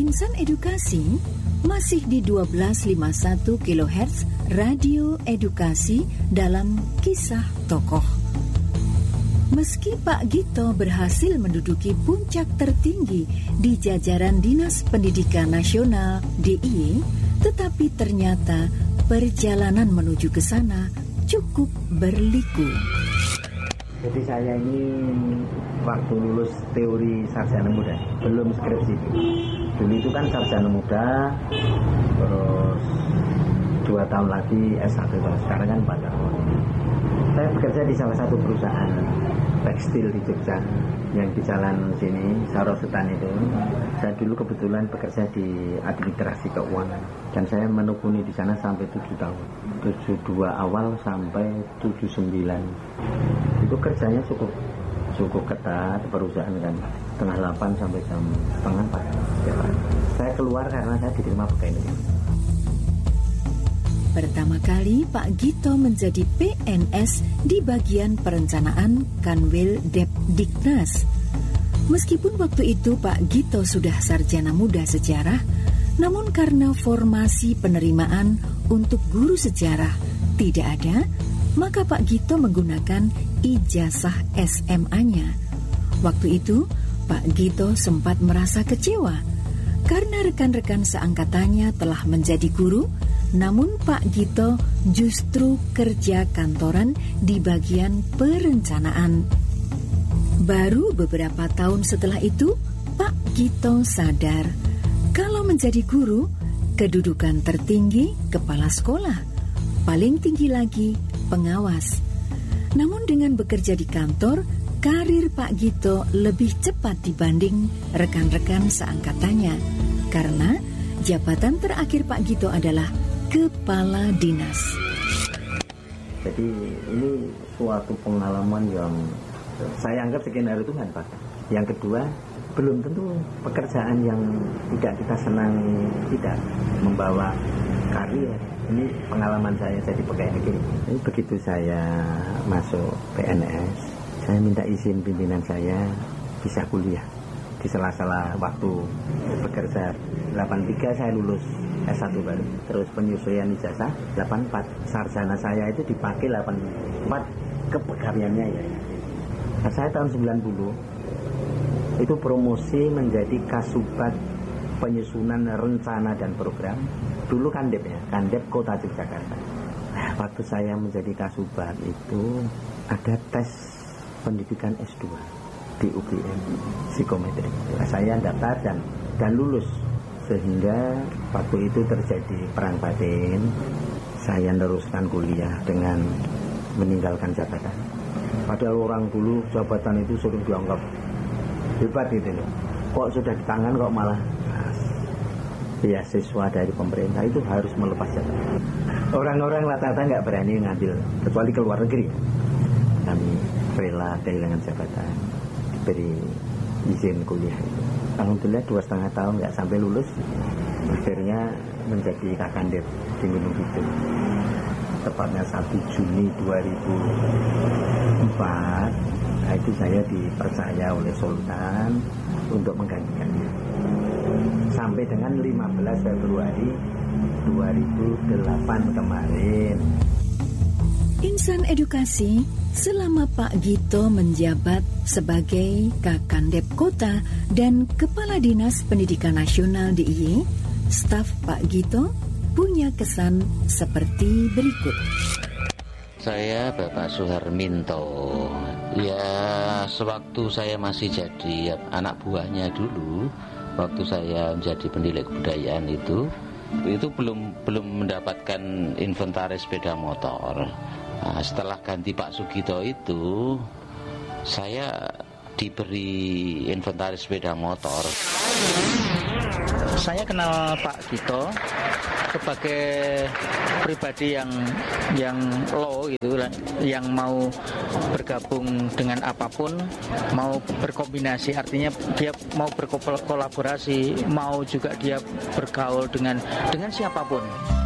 Insan Edukasi masih di 1251 kHz Radio Edukasi dalam Kisah Tokoh. Meski Pak Gito berhasil menduduki puncak tertinggi di jajaran Dinas Pendidikan Nasional DIY, tetapi ternyata perjalanan menuju ke sana cukup berliku. Jadi saya ini waktu lulus teori sarjana muda, belum skripsi. Dulu itu kan sarjana muda, terus 2 tahun lagi S1, sekarang kan 4 tahun. Saya bekerja di salah satu perusahaan tekstil di Jogja yang di jalan sini, Sarosetan itu. Saya dulu kebetulan bekerja di administrasi keuangan dan saya menekuni di sana sampai 7 tahun. 72 awal sampai 79. Itu kerjanya cukup ketat, perusahaan kan setengah 8 sampai jam setengah 4 setiap hari. Saya keluar karena saya diterima pegawai negeri. Pertama kali Pak Gito menjadi PNS di bagian perencanaan Kanwil Depdiknas. Meskipun waktu itu Pak Gito sudah sarjana muda sejarah, namun karena formasi penerimaan untuk guru sejarah tidak ada, maka Pak Gito menggunakan ijazah SMA-nya. Waktu itu, Pak Gito sempat merasa kecewa karena rekan-rekan seangkatannya telah menjadi guru, namun Pak Gito justru kerja kantoran di bagian perencanaan. Baru beberapa tahun setelah itu, Pak Gito sadar kalau menjadi guru, kedudukan tertinggi kepala sekolah, paling tinggi lagi pengawas. Namun dengan bekerja di kantor, karir Pak Gito lebih cepat dibanding rekan-rekan seangkatannya. Karena jabatan terakhir Pak Gito adalah Kepala Dinas. Jadi ini suatu pengalaman yang saya anggap skenario Tuhan, Pak. Yang kedua, belum tentu pekerjaan yang tidak kita senangi tidak membawa karir. Ini pengalaman saya jadi pegawai negeri. Ini begitu saya masuk PNS, saya minta izin pimpinan saya bisa kuliah. Di sela-sela waktu bekerja 83 saya lulus S1 baru. Terus penyesuaian ijazah 84. Sarjana saya itu dipakai 84 kepegawaiannya ya. Nah, saya tahun 90 itu promosi menjadi Kasubag Penyusunan Rencana dan Program. Dulu Kandep ya, Kandep Kota Yogyakarta. Nah, waktu saya menjadi Kasubag itu ada tes pendidikan S2 di UGM psikometri. Nah, saya daftar dan lulus, sehingga waktu itu terjadi perang batin. Saya meneruskan kuliah dengan meninggalkan jabatan. Padahal orang dulu jabatan itu sering dianggap hebat gitu loh. Kok sudah di tangan kok malah beasiswa dari pemerintah, itu harus melepas jabatan. Orang-orang rata-rata nggak berani ngambil kecuali ke luar negeri. Kami rela kehilangan jabatan, diberi izin kuliah itu. Alhamdulillah 2,5 tahun nggak sampai lulus, akhirnya menjadi Kakandep di Gunung Kidul. Tepatnya 1 Juni 2004, nah itu saya dipercaya oleh Sultan untuk menggantikannya. Sampai dengan 15 Februari 2008 kemarin. Insan Edukasi, selama Pak Gito menjabat sebagai Kakandep Kota dan Kepala Dinas Pendidikan Nasional DIY, staf Pak Gito punya kesan seperti berikut. Saya Bapak Suharminto. Ya, sewaktu saya masih jadi anak buahnya dulu, waktu saya menjadi pendidik kebudayaan itu belum mendapatkan inventaris sepeda motor. Nah, setelah ganti Pak Sugito itu, saya diberi inventaris sepeda motor. Saya kenal Pak Gito sebagai pribadi yang low gitu, yang mau bergabung dengan apapun, mau berkombinasi, artinya dia mau berkolaborasi, mau juga dia bergaul dengan siapapun.